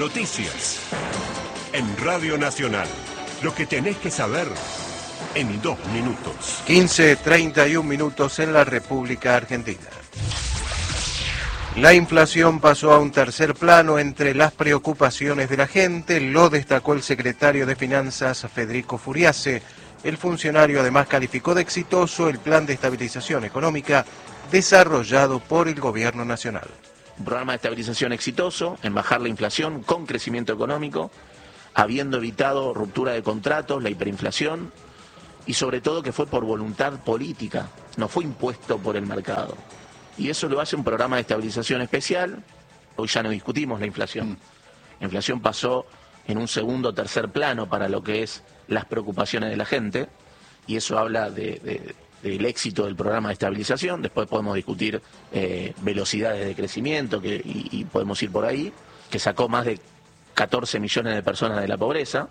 noticias. En Radio Nacional, lo que tenés que saber en 2 minutos. 15:31 minutos en la República Argentina. La inflación pasó a un tercer plano entre las preocupaciones de la gente, lo destacó el secretario de Finanzas Federico Furiase. El funcionario además calificó de exitoso el plan de estabilización económica desarrollado por el Gobierno Nacional. Un programa de estabilización exitoso en bajar la inflación con crecimiento económico, habiendo evitado ruptura de contratos, la hiperinflación y sobre todo que fue por voluntad política, no fue impuesto por el mercado. Y eso lo hace un programa de estabilización especial. Hoy ya no discutimos la inflación. La inflación pasó en un segundo o tercer plano para lo que es las preocupaciones de la gente, y eso habla del éxito del programa de estabilización. Después podemos discutir velocidades de crecimiento y podemos ir por ahí, que sacó más de 14 millones de personas de la pobreza.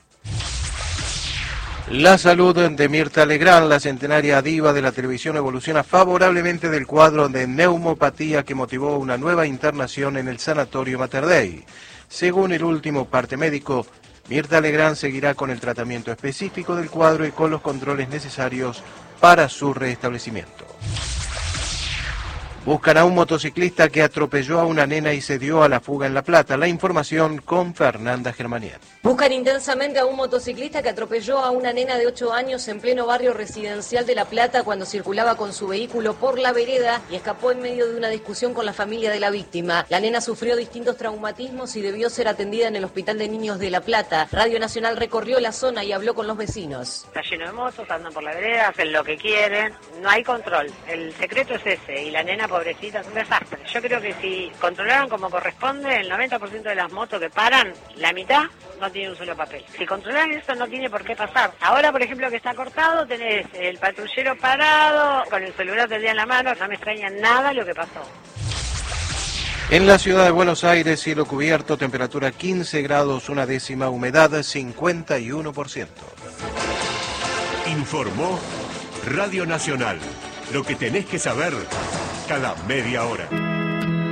La salud de Mirta Legrand, la centenaria diva de la televisión, evoluciona favorablemente del cuadro de neumopatía que motivó una nueva internación en el Sanatorio Mater Dei. Según el último parte médico, Mirta Legrand seguirá con el tratamiento específico del cuadro y con los controles necesarios para su restablecimiento. Buscan a un motociclista que atropelló a una nena y se dio a la fuga en La Plata. La información con Fernanda Germanian. Buscan intensamente a un motociclista que atropelló a una nena de 8 años en pleno barrio residencial de La Plata cuando circulaba con su vehículo por la vereda y escapó en medio de una discusión con la familia de la víctima. La nena sufrió distintos traumatismos y debió ser atendida en el Hospital de Niños de La Plata. Radio Nacional recorrió la zona y habló con los vecinos. Está lleno de motos, andan por la vereda, hacen lo que quieren, no hay control. El secreto es ese, y la nena pobrecita es un desastre. Yo creo que si controlaran como corresponde, el 90% de las motos que paran, la mitad no tiene un solo papel. Si controlaran eso, no tiene por qué pasar. Ahora, por ejemplo, que está cortado, tenés el patrullero parado, con el celular del día en la mano, no me extraña nada lo que pasó. En la ciudad de Buenos Aires, cielo cubierto, temperatura 15 grados, una décima, humedad 51%. Informó Radio Nacional, lo que tenés que saber cada media hora.